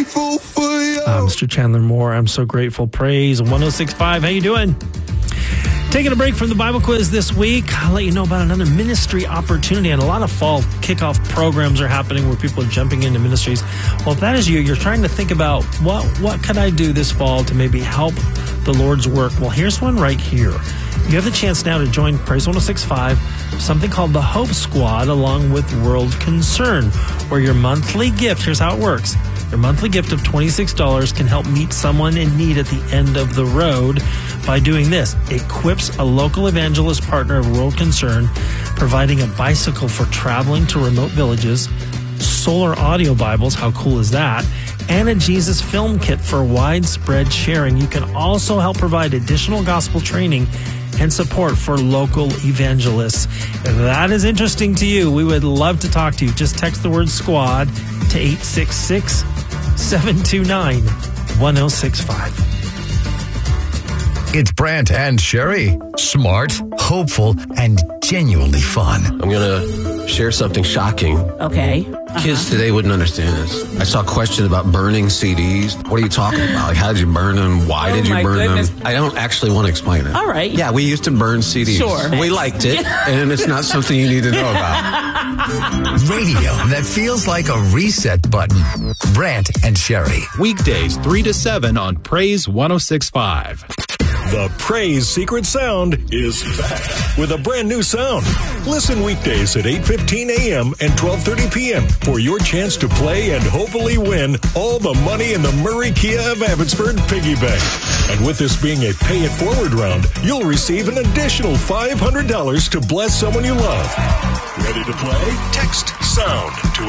grateful for you. Mr. Chandler Moore, I'm so grateful. Praise 106.5. How you doing? Taking a break from the Bible quiz this week. I'll let you know about another ministry opportunity, and a lot of fall kickoff programs are happening where people are jumping into ministries. Well, if that is you, you're trying to think about what could I do this fall to maybe help the Lord's work. Well, here's one right here. You have the chance now to join Praise 106.5, something called the Hope Squad, along with World Concern, where your monthly gift, here's how it works. Your monthly gift of $26 can help meet someone in need at the end of the road by doing this. Equips a local evangelist partner of World Concern, providing a bicycle for traveling to remote villages, solar audio Bibles, how cool is that, and a Jesus film kit for widespread sharing. You can also help provide additional gospel training and support for local evangelists. If that is interesting to you, we would love to talk to you. Just text the word SQUAD to 866-729-1065. It's Brant and Sherry. Smart, hopeful, and genuinely fun. I'm going to share something shocking. Okay. Kids today wouldn't understand this. I saw a question about burning CDs. What are you talking about? Like, how did you burn them? Why did you burn them? I don't actually want to explain it. All right. Yeah, we used to burn CDs. Sure. We liked it, and it's not something you need to know about. Radio that feels like a reset button. Brant and Sherry. Weekdays 3 to 7 on Praise 106.5. The Praise Secret Sound is back with a brand new sound. Listen weekdays at 8:15 a.m. and 12:30 p.m. for your chance to play and hopefully win all the money in the Murray Kia of Abbotsford Piggy Bank. And with this being a pay it forward round, you'll receive an additional $500 to bless someone you love. Ready to play? Text SOUND to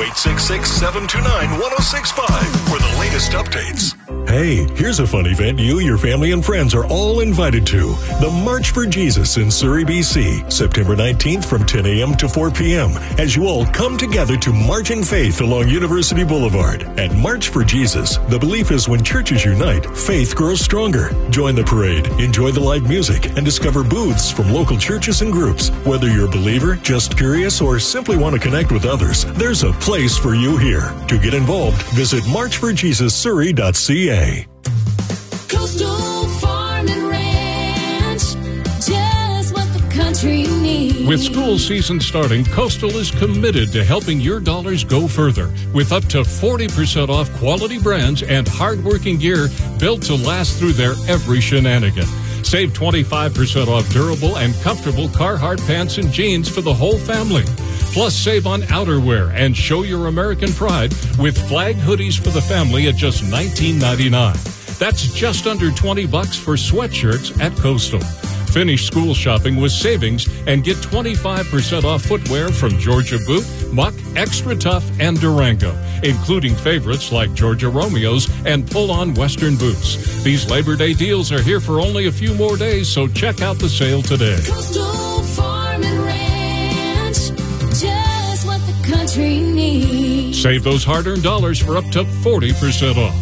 866-729-1065 for the latest updates. Hey, here's a fun event you, your family, and friends are all invited to. The March for Jesus in Surrey, BC, September 19th from 10 a.m. to 4 p.m. as you all come together to march in faith along University Boulevard. At March for Jesus, the belief is when churches unite, faith grows stronger. Join the parade, enjoy the live music, and discover booths from local churches and groups. Whether you're a believer, just curious, or simply want to connect with others, there's a place for you here. To get involved, visit marchforjesussurrey.ca. Coastal Farm and Ranch, just what the country needs. With school season starting, Coastal is committed to helping your dollars go further with up to 40% off quality brands and hardworking gear built to last through their every shenanigan. Save 25% off durable and comfortable Carhartt pants and jeans for the whole family. Plus, save on outerwear and show your American pride with flag hoodies for the family at just $19.99. That's just under $20 for sweatshirts at Coastal. Finish school shopping with savings and get 25% off footwear from Georgia Boot, Muck, Extra Tough, and Durango, including favorites like Georgia Romeos and pull-on Western boots. These Labor Day deals are here for only a few more days, so check out the sale today. Coastal Farm and Ranch, just what the country needs. Save those hard-earned dollars for up to 40% off.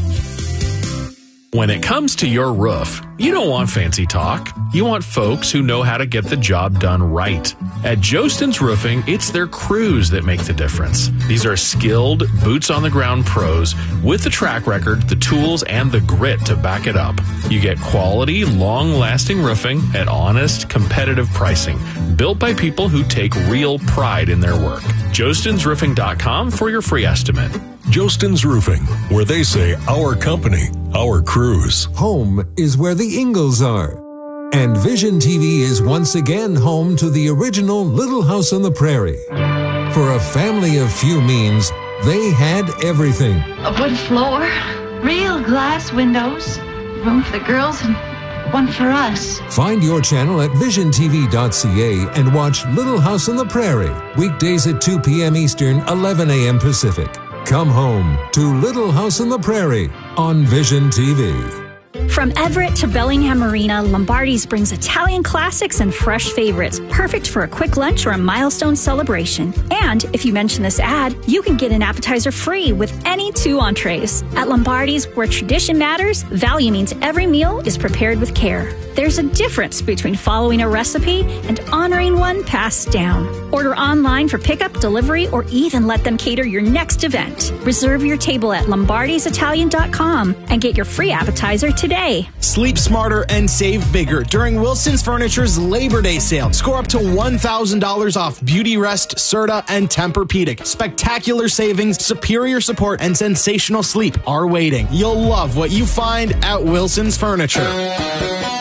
When it comes to your roof, you don't want fancy talk. You want folks who know how to get the job done right. At Jostens Roofing, it's their crews that make the difference. These are skilled, boots-on-the-ground pros with the track record, the tools, and the grit to back it up. You get quality, long-lasting roofing at honest, competitive pricing, built by people who take real pride in their work. JostensRoofing.com for your free estimate. Jostens Roofing, where they say our company, our crews. Home is where the Ingalls are. And Vision TV is once again home to the original Little House on the Prairie. For a family of few means, they had everything. A wood floor, real glass windows, room for the girls and one for us. Find your channel at visiontv.ca and watch Little House on the Prairie, weekdays at 2 p.m. Eastern, 11 a.m. Pacific. Come home to Little House on the Prairie on Vision TV. From Everett to Bellingham Marina, Lombardi's brings Italian classics and fresh favorites, perfect for a quick lunch or a milestone celebration. And if you mention this ad, you can get an appetizer free with any 2 entrees. At Lombardi's, where tradition matters, value means every meal is prepared with care. There's a difference between following a recipe and honoring one passed down. Order online for pickup, delivery, or even let them cater your next event. Reserve your table at lombardisitalian.com and get your free appetizer today. Sleep smarter and save bigger during Wilson's Furniture's Labor Day sale. Score up to $1,000 off Beauty Rest, Serta, and Tempur-Pedic. Spectacular savings, superior support, and sensational sleep are waiting. You'll love what you find at Wilson's Furniture.